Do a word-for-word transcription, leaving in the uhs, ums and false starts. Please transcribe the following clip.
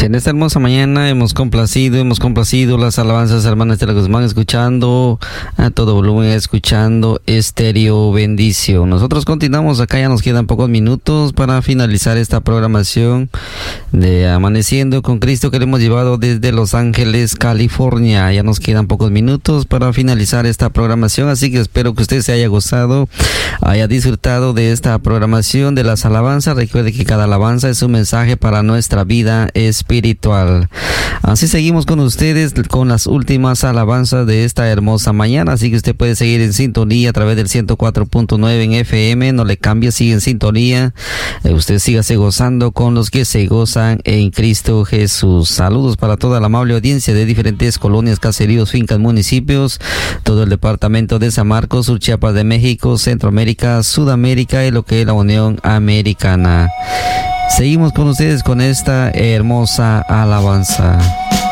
Sí, en esta hermosa mañana hemos complacido, hemos complacido las alabanzas, hermanas de la Guzmán, escuchando a todo volumen, escuchando Estéreo Bendición. Nosotros continuamos acá, ya nos quedan pocos minutos para finalizar esta programación de Amaneciendo con Cristo que le hemos llevado desde Los Ángeles, California. Ya nos quedan pocos minutos para finalizar esta programación, así que espero que usted se haya gozado, haya disfrutado de esta programación de las alabanzas. Recuerde que cada alabanza es un mensaje para nuestra vida espiritual. Así seguimos con ustedes con las últimas alabanzas de esta hermosa mañana, así que usted puede seguir en sintonía a través del ciento cuatro punto nueve en F M, no le cambie, sigue en sintonía, eh, usted sígase gozando con los que se gozan en Cristo Jesús. Saludos para toda la amable audiencia de diferentes colonias, caseríos, fincas, municipios, todo el departamento de San Marcos, Sur Chiapas de México, Centroamérica, Sudamérica y lo que es la Unión Americana. Seguimos con ustedes con esta hermosa alabanza.